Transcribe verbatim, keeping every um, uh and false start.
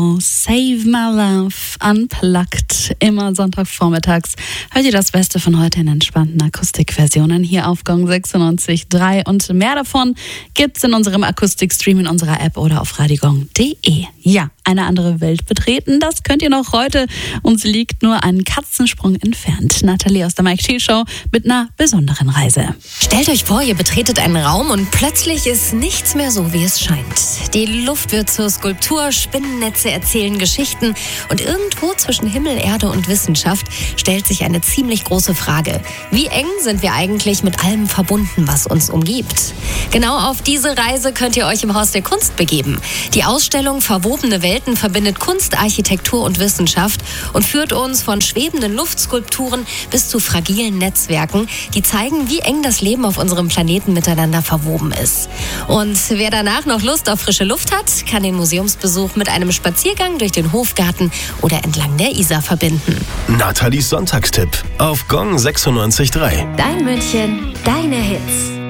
Save My Love Unplugged. Immer Sonntagvormittags hört ihr das Beste von heute in entspannten Akustikversionen hier auf Gong sechsundneunzig Komma drei und mehr davon gibt's in unserem Akustikstream in unserer App oder auf radiogong punkt de. Ja, eine andere Welt betreten, das könnt ihr noch heute und sie liegt nur einen Katzensprung entfernt. Nathalie aus der Mike T Show mit einer besonderen Reise. Stellt euch vor, ihr betretet einen Raum und plötzlich ist nichts mehr so, wie es scheint. Die Luft wird zur Skulptur, Spinnennetze erzählen Geschichten und irgendwo zwischen Himmel, Erde und Wissenschaft stellt sich eine ziemlich große Frage. Wie eng sind wir eigentlich mit allem verbunden, was uns umgibt? Genau auf diese Reise könnt ihr euch im Haus der Kunst begeben. Die Ausstellung Verwobene Welten verbindet Kunst, Architektur und Wissenschaft und führt uns von schwebenden Luftskulpturen bis zu fragilen Netzwerken, die zeigen, wie eng das Leben auf unserem Planeten miteinander verwoben ist. Und wer danach noch Lust auf frische Luft hat, kann den Museumsbesuch mit einem Spaziergang durch den Hofgarten oder entlang der Isar verbinden. Nathalies Sonntagstipp auf Gong sechsundneunzig Komma drei. Dein München, deine Hits.